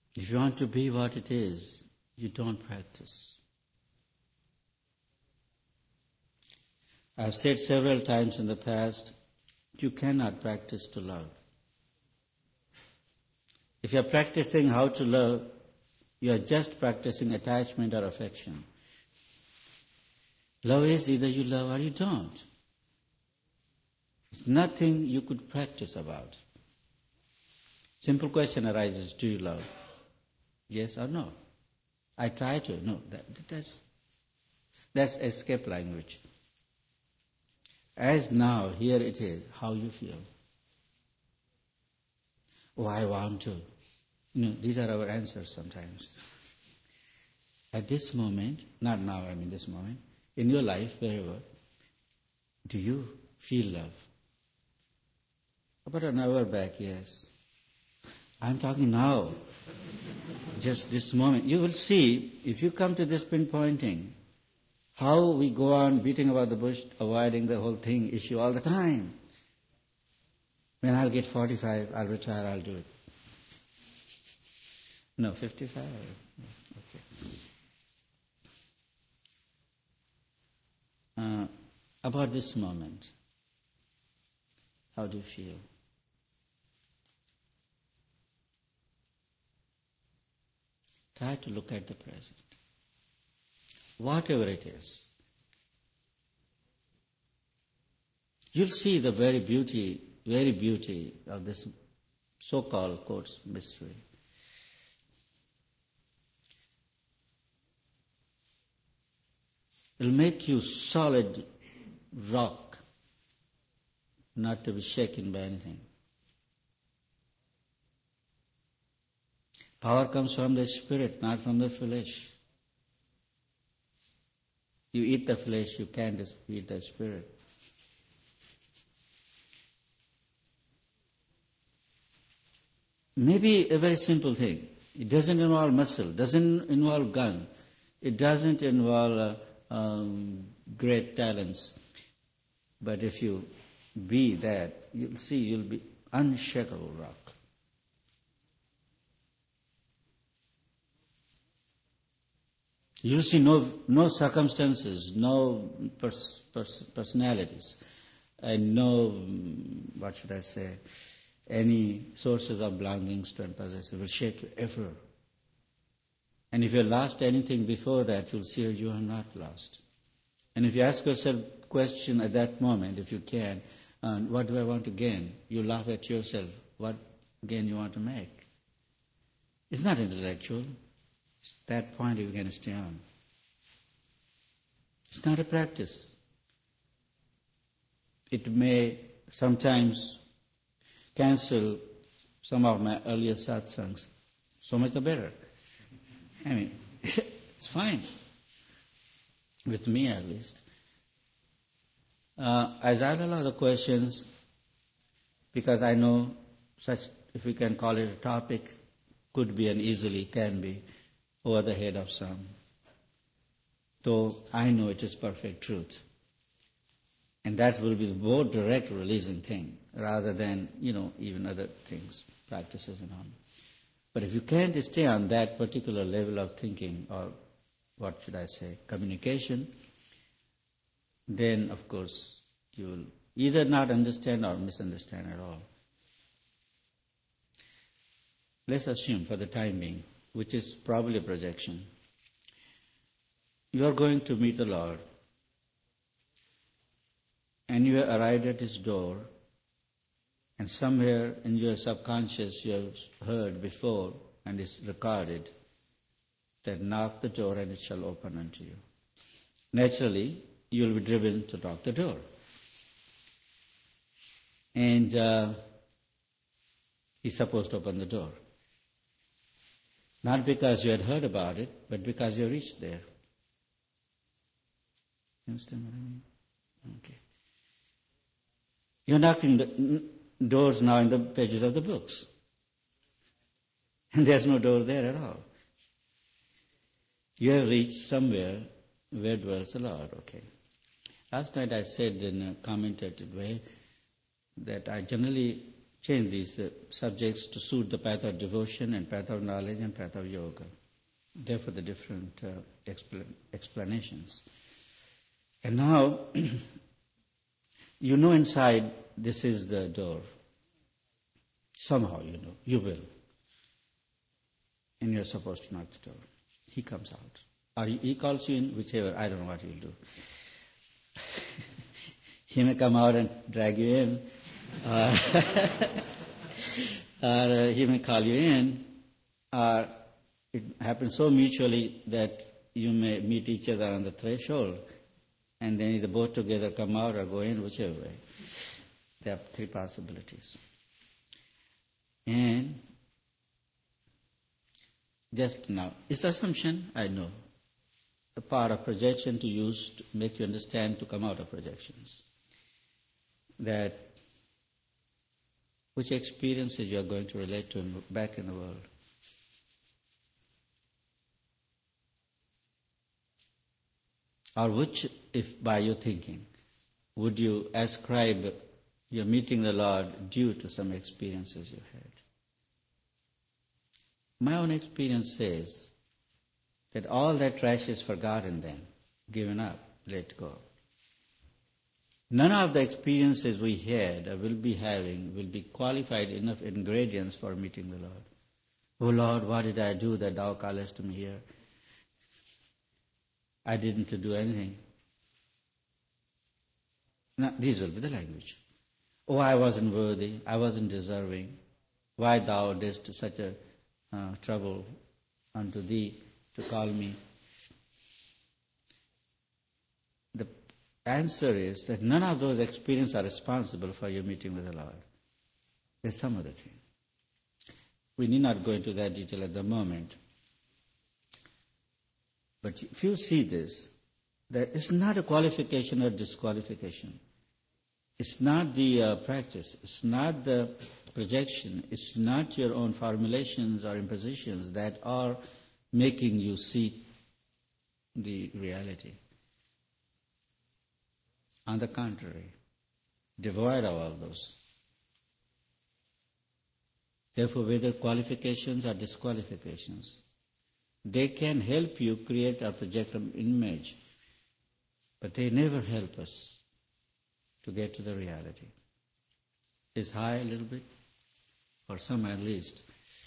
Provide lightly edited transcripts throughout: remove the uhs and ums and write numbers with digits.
If you want to be what it is, you don't practice. I've said several times in the past, you cannot practice to love. If you're practicing how to love, you are just practicing attachment or affection. Love is either you love or you don't. It's nothing you could practice about. Simple question arises, do you love? Yes or no? I try to. No, that's escape language. As now, here it is, how you feel. Oh, I want to. These are our answers sometimes. At this moment, not now, this moment, in your life, wherever, do you feel love? About an hour back, yes. I'm talking now, just this moment. You will see, if you come to this pinpointing, how we go on beating about the bush, avoiding the whole thing, issue all the time. When I'll get 45, I'll retire, I'll do it. No, 55. Okay. About this moment, how do you feel? Try to look at the present. Whatever it is. You'll see the very beauty of this so-called quotes mystery. It'll make you solid rock, not to be shaken by anything. Power comes from the spirit, not from the flesh. You eat the flesh, you can't eat the spirit. Maybe a very simple thing. It doesn't involve muscle, doesn't involve gun, it doesn't involve great talents. But if you be that, you'll see you'll be unshakable rock. You'll see no circumstances, no personalities, and no, any sources of belongings to and possession will shake you ever. And if you lost anything before that, you'll see you are not lost. And if you ask yourself a question at that moment, if you can, what do I want to gain? You laugh at yourself. What gain you want to make? It's not intellectual. It's that point you're going to stay on. It's not a practice. It may sometimes cancel some of my earlier satsangs. So much the better. It's fine. With me at least. As I allow the questions, because I know such, if we can call it a topic, could be and easily can be over the head of some. Though I know it is perfect truth. And that will be the more direct releasing thing, rather than, even other things, practices and all. But if you can't stay on that particular level of thinking, or communication, then of course you will either not understand or misunderstand at all. Let's assume for the time being, which is probably a projection, you are going to meet the Lord, and you have arrived at His door, and somewhere in your subconscious you have heard before, and it's recorded, that knock the door and it shall open unto you. Naturally, you will be driven to knock the door. And He's supposed to open the door. Not because you had heard about it, but because you reached there. You understand what I mean? Okay. You're knocking the doors now in the pages of the books. And there's no door there at all. You have reached somewhere where dwells the Lord. Okay. Last night I said in a commentative way that I generally change these subjects to suit the path of devotion and path of knowledge and path of yoga. Therefore, the different explanations. And now, you know inside this is the door. Somehow you know, you will. And you're supposed to knock the door. He comes out. Or he calls you in, whichever, I don't know what he'll do. He may come out and drag you in, or he may call you in, or it happens so mutually that you may meet each other on the threshold, and then either both together come out or go in, whichever way. There are three possibilities. And just now, it's assumption, I know. A part of projection to use to make you understand to come out of projections. That which experiences you are going to relate to back in the world. Or which, if by your thinking, would you ascribe your meeting the Lord due to some experiences you had? My own experience says that all that trash is forgotten then, given up, let go. None of the experiences we had or will be having will be qualified enough ingredients for meeting the Lord. Oh Lord, what did I do that thou callest me here? I didn't do anything. Now, this will be the language. Oh, I wasn't worthy, I wasn't deserving. Why thou didst such a trouble unto thee to call me? The answer is that none of those experiences are responsible for your meeting with the Lord. There's some other thing. We need not go into that detail at the moment. But if you see this, that it's not a qualification or disqualification. It's not the practice. It's not the projection. It's not your own formulations or impositions that are making you see the reality. On the contrary, devoid of all those. Therefore, whether qualifications or disqualifications, they can help you create or project an image, but they never help us to get to the reality. It's high a little bit, or some at least.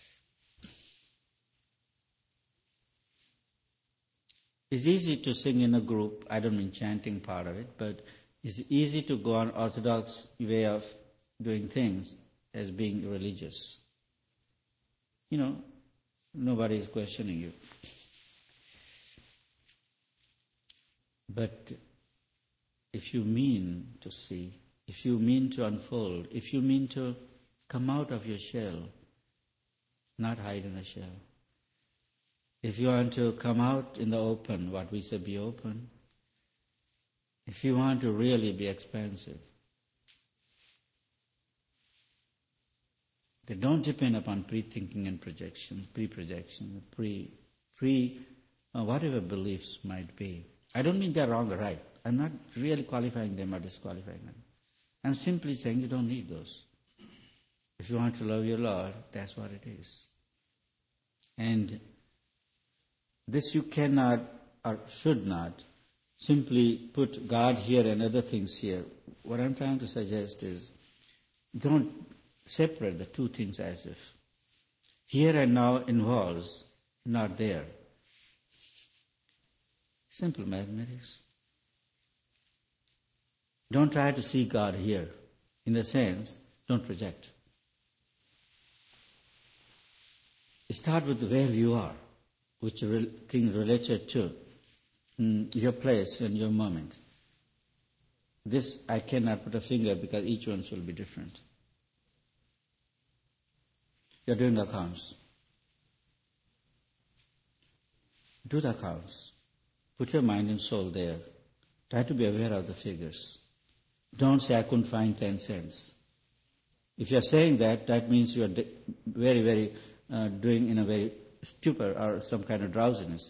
It's easy to sing in a group, I don't mean chanting part of it, but it's easy to go on orthodox way of doing things as being religious. You know, nobody is questioning you. But if you mean to see, if you mean to unfold, if you mean to come out of your shell, not hide in a shell, if you want to come out in the open, what we say be open, if you want to really be expansive, then don't depend upon pre-thinking and projection, pre-projection, whatever beliefs might be. I don't mean they're wrong or right. I'm not really qualifying them or disqualifying them. I'm simply saying you don't need those. If you want to love your Lord, that's what it is. And this you cannot or should not simply put God here and other things here. What I'm trying to suggest is don't separate the two things as if here and now involves not there. Simple mathematics. Don't try to see God here. In a sense, don't project. Start with where you are, which thing related to your place and your moment. This I cannot put a finger because each one will be different. You're doing the accounts. Do the accounts. Put your mind and soul there. Try to be aware of the figures. Don't say, I couldn't find 10 cents. If you're saying that, that means you're very, very doing in a very stupor or some kind of drowsiness.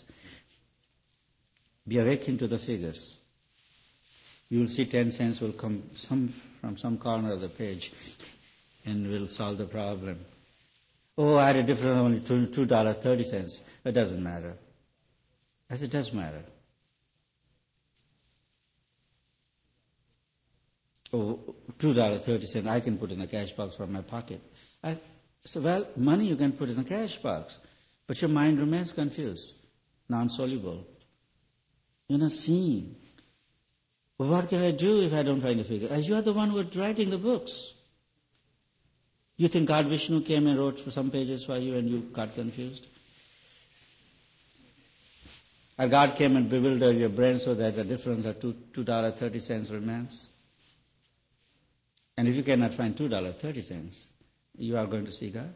Be awakened to the figures. You will see 10 cents will come from some corner of the page. and we'll solve the problem. Oh, I had a difference only $2.30. It doesn't matter. I said, it does matter. Oh, $2.30, I can put in a cash box from my pocket. I said, well, money you can put in a cash box, but your mind remains confused, non-soluble. You're not seeing. Well, what can I do if I don't find a figure? As you are the one who is writing the books. You think God Vishnu came and wrote some pages for you and you got confused? Or God came and bewildered your brain so that the difference of $2.30 remains? And if you cannot find $2.30, you are going to see God?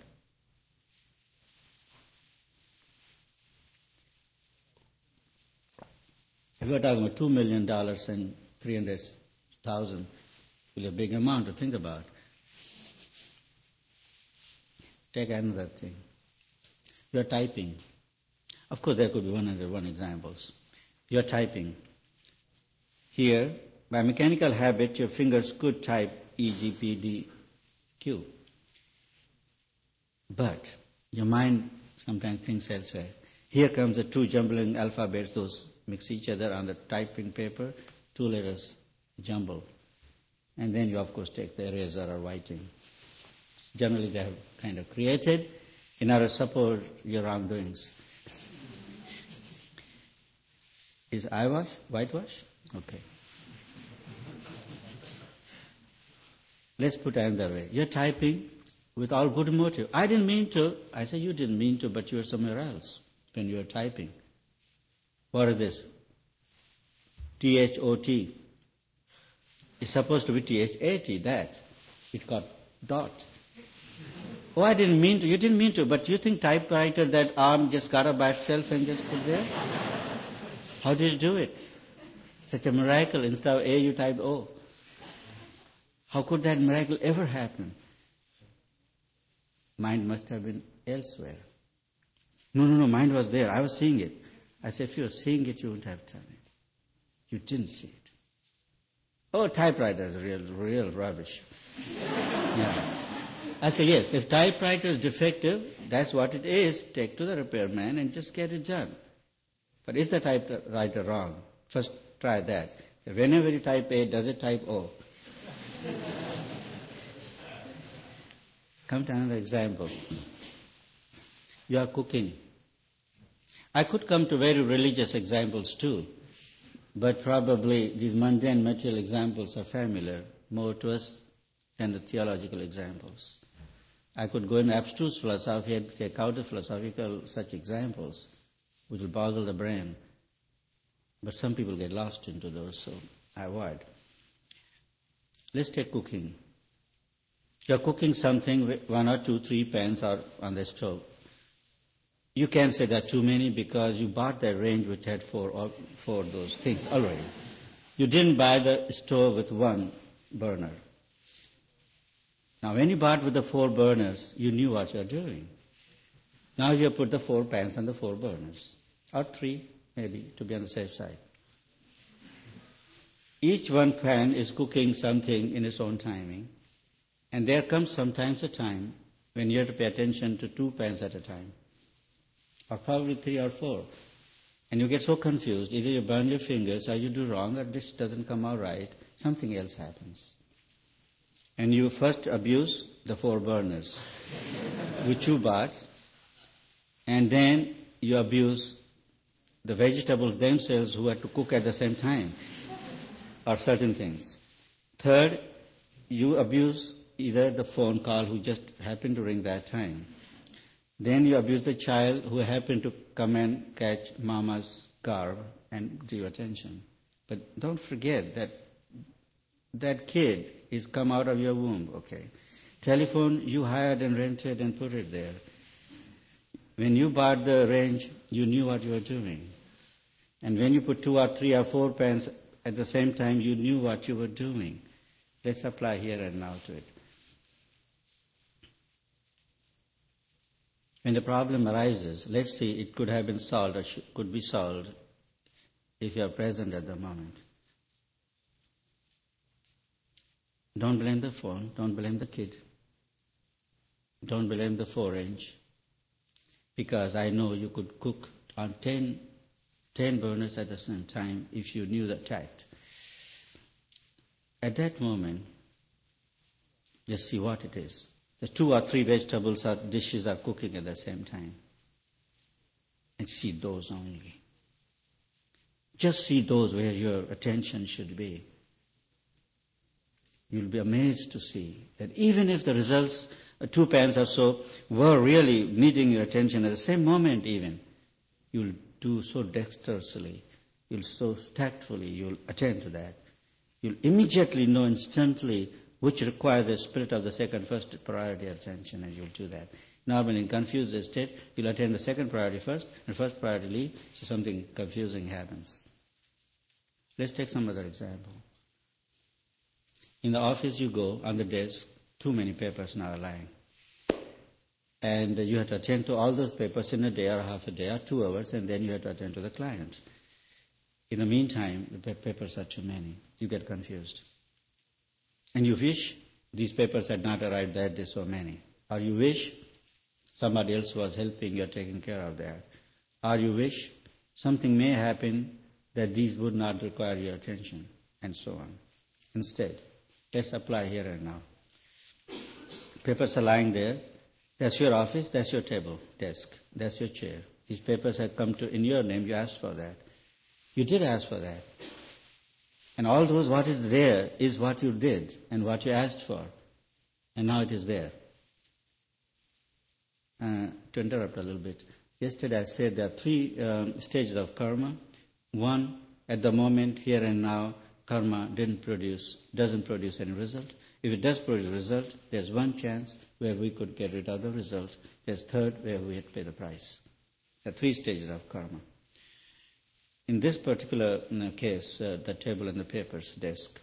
If you are talking about $2 million and 300,000, will be a big amount to think about. Take another thing. You are typing. Of course, there could be 101 examples. You are typing. Here, by mechanical habit, your fingers could type E, G, P, D, Q. But your mind sometimes thinks elsewhere. Here comes the two jumbling alphabets, those mix each other on the typing paper, two letters jumble. And then you, of course, take the eraser or whiting. Generally, they have kind of created in order to support your wrongdoings. Is eyewash? Whitewash? Okay. Let's put it another way. You're typing with all good motive. I didn't mean to. I said, you didn't mean to, but you were somewhere else when you were typing. What is this? T-H-O-T. It's supposed to be T-H-A-T, that. It got dot. Oh, I didn't mean to. You didn't mean to, but you think typewriter, that arm just got up by itself and just put there? How did you do it? Such a miracle. Instead of A, you typed O. How could that miracle ever happen? Mind must have been elsewhere. No, mind was there. I was seeing it. I said, if you were seeing it, you wouldn't have done it. You didn't see it. Oh, typewriter is real rubbish. Yeah. I said, yes, if typewriter is defective, that's what it is. Take to the repairman and just get it done. But is the typewriter wrong? First try that. Whenever you type A, does it type O? Come to another example. You are cooking. I could come to very religious examples too, but probably these mundane material examples are familiar more to us than the theological examples. I could go in abstruse philosophy and take out the philosophical such examples, which will boggle the brain. But some people get lost into those, so I avoid. Let's take cooking. You're cooking something with 1 or 2, 3 pans are on the stove. You can't say there are too many because you bought that range which had four of those things already. You didn't buy the stove with 1 burner. Now when you bought with the 4 burners, you knew what you're doing. Now you put the 4 pans on the 4 burners. Or 3, maybe, to be on the safe side. Each one pan is cooking something in its own timing. And there comes sometimes a time when you have to pay attention to 2 pans at a time. Or probably 3 or 4. And you get so confused. Either you burn your fingers or you do wrong or this doesn't come out right. Something else happens. And you first abuse the 4 burners, which you bought. And then you abuse the vegetables themselves who have to cook at the same time. Or certain things. Third, you abuse either the phone call who just happened to ring that time. Then you abuse the child who happened to come and catch mama's garb and give attention. But don't forget that that kid is come out of your womb, okay? Telephone you hired and rented and put it there. When you bought the range, you knew what you were doing. And when you put 2 or 3 or 4 pens at the same time, you knew what you were doing. Let's apply here and now to it. When the problem arises, let's see, it could have been solved or could be solved if you are present at the moment. Don't blame the phone, don't blame the kid. Don't blame the 4-inch, because I know you could cook on 10 burners at the same time if you knew the tact. At that moment, just see what it is. The 2 or 3 vegetables or dishes are cooking at the same time. And see those only. Just see those where your attention should be. You'll be amazed to see that even if the results, 2 pans or so, were really needing your attention at the same moment even, you'll do so dexterously, you'll so tactfully, you'll attend to that. You'll immediately know instantly which requires the spirit of the first priority attention, and you'll do that. Normally in confused state, you'll attend the second priority first, and first priority leave, so something confusing happens. Let's take some other example. In the office you go, on the desk, too many papers now are lying. And you have to attend to all those papers in a day or half a day or 2 hours, and then you have to attend to the client. In the meantime, the papers are too many. You get confused. And you wish these papers had not arrived that day so many. Or you wish somebody else was helping you, taking care of that. Or you wish something may happen that these would not require your attention, and so on. Instead, let's apply here and now. Papers are lying there. That's your office, that's your table, desk, that's your chair. These papers have come to in your name, you asked for that. You did ask for that. And all those, what is there is what you did and what you asked for. And now it is there. To interrupt a little bit, yesterday I said there are 3 stages of karma. 1, at the moment, here and now, karma doesn't produce any result. If it does produce a result, there's 1 chance where we could get rid of the result. There's 3rd where we have to pay the price. There are 3 stages of karma. In this particular case, the table and the papers desk,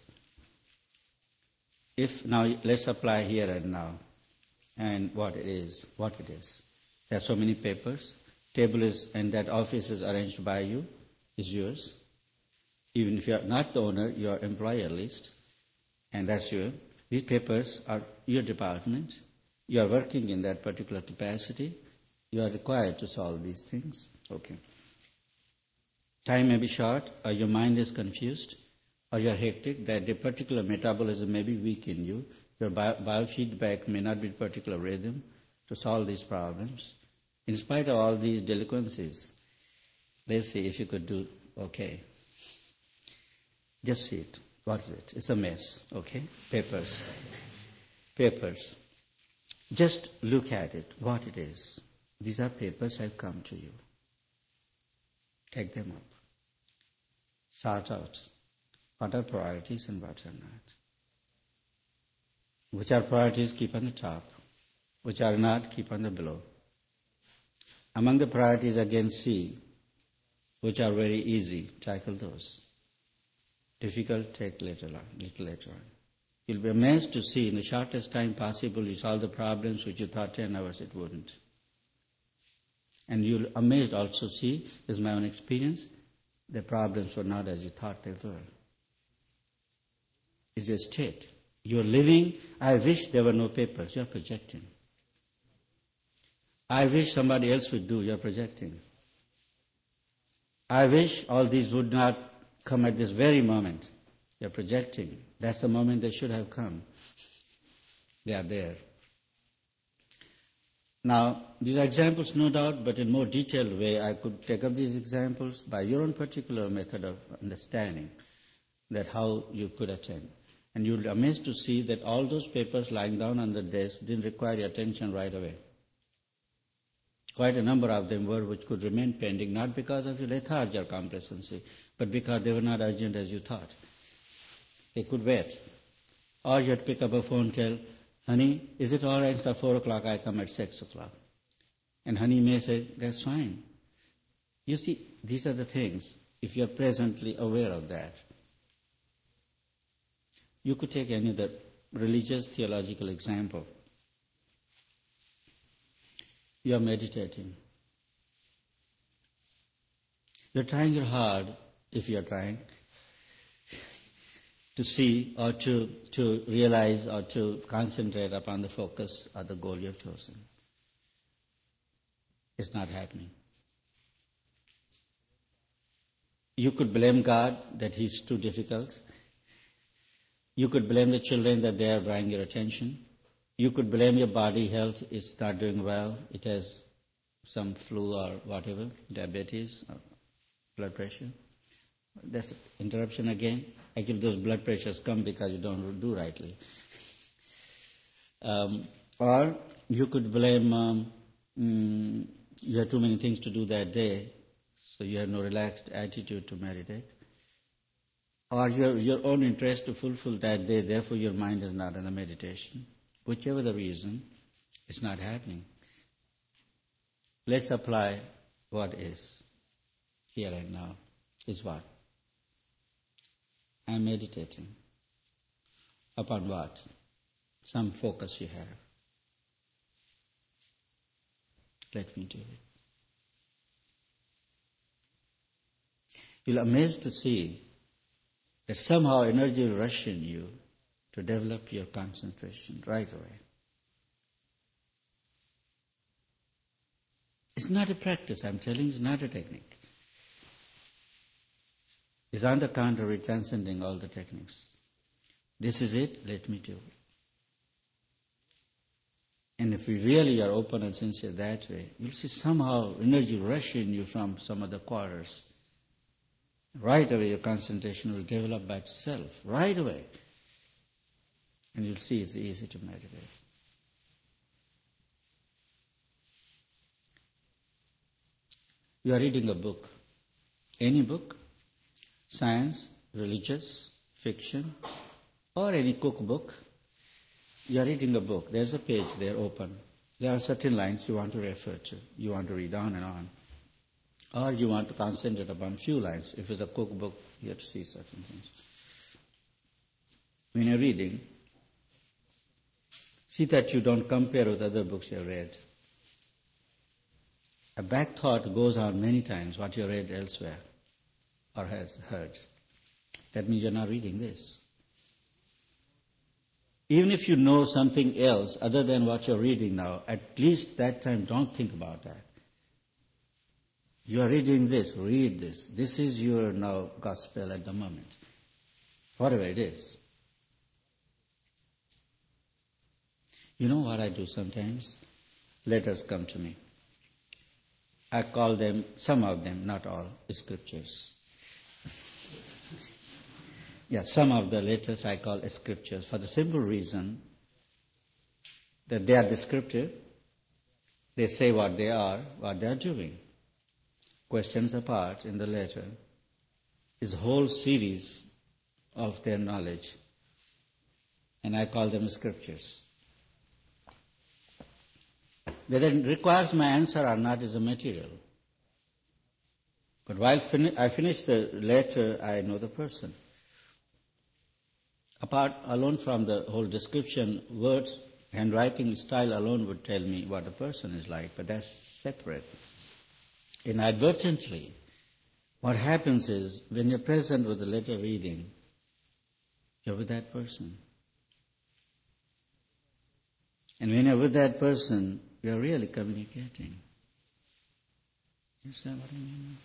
if now let's apply here and now, and what it is. There are so many papers. Table is, and that office is arranged by you, is yours. Even if you are not the owner, you are employee at least, and that's you. These papers are your department. You are working in that particular capacity. You are required to solve these things. Okay. Time may be short, or your mind is confused, or you are hectic, that the particular metabolism may be weak in you. Your biofeedback may not be in particular rhythm to solve these problems. In spite of all these delinquencies, let's see if you could do okay. Just see it. What is it? It's a mess, okay? Papers. Just look at it, what it is. These are papers have come to you. Take them up. Sort out what are priorities and what are not. Which are priorities, keep on the top. Which are not, keep on the below. Among the priorities, again, see which are very easy. Tackle those. Difficult, take little later on. You'll be amazed to see in the shortest time possible you solve the problems which you thought 10 hours it wouldn't. And you'll be amazed also see, this is my own experience, the problems were not as you thought they were. It's your state. You're living, I wish there were no papers, you're projecting. I wish somebody else would do, you're projecting. I wish all these would not come at this very moment. You're projecting. That's the moment they should have come. They are there. Now, these are examples, no doubt, but in more detailed way, I could take up these examples by your own particular method of understanding that how you could attend. And you'll be amazed to see that all those papers lying down on the desk didn't require your attention right away. Quite a number of them were which could remain pending, not because of your lethargy or complacency, but because they were not urgent as you thought. They could wait. Or you had to pick up a phone, tell, honey, is it all right instead of 4 o'clock I come at 6 o'clock? And honey may say, that's fine. You see, these are the things, if you are presently aware of that. You could take any other religious, theological example. You are meditating. You're trying your hard, if you're trying, to see or to realize or to concentrate upon the focus or the goal you have chosen. It's not happening. You could blame God that He's too difficult. You could blame the children that they are drawing your attention. You could blame your body health is not doing well. It has some flu or whatever, diabetes or blood pressure. That's interruption again. Actually, those blood pressures come because you don't do rightly. Or you could blame you have too many things to do that day, so you have no relaxed attitude to meditate. Or your own interest to fulfill that day, therefore your mind is not in a meditation. Whichever the reason, it's not happening. Let's apply what is here and now. Is what? I'm meditating. Upon what? Some focus you have. Let me do it. You'll be amazed to see that somehow energy will rush in you to develop your concentration right away. It's not a practice, I'm telling you, it's not a technique. It's on the contrary, transcending all the techniques. This is it, let me do it. And if you really are open and sincere that way, you'll see somehow energy rush in you from some other quarters. Right away your concentration will develop by itself, right away. And you'll see it's easy to meditate. You are reading a book, any book, science, religious, fiction, or any cookbook. You are reading a book, there's a page there open. There are certain lines you want to refer to, you want to read on and on. Or you want to concentrate upon few lines. If it's a cookbook, you have to see certain things. When you're reading, see that you don't compare with other books you have read. A back thought goes on many times what you read elsewhere or has heard. That means you're not reading this. Even if you know something else other than what you're reading now, at least that time don't think about that. You are reading this, read this. This is your now gospel at the moment. Whatever it is. You know what I do sometimes? Letters come to me. I call them, some of them, not all, scriptures. Yeah, some of the letters I call scriptures for the simple reason that they are descriptive. They say what they are doing. Questions apart in the letter is a whole series of their knowledge, and I call them scriptures. Whether it requires my answer or not is a material. But while I finish the letter, I know the person. Apart alone from the whole description, words, handwriting style alone would tell me what a person is like, but that's separate. Inadvertently, what happens is, when you're present with the letter reading, you're with that person. And when you're with that person, you're really communicating. You see what I mean?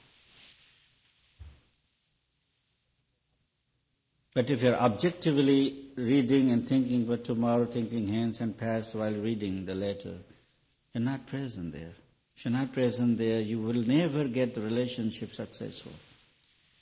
But if you're objectively reading and thinking for tomorrow, thinking hence and past while reading the letter, you're not present there. If you're not present there, you will never get the relationship successful.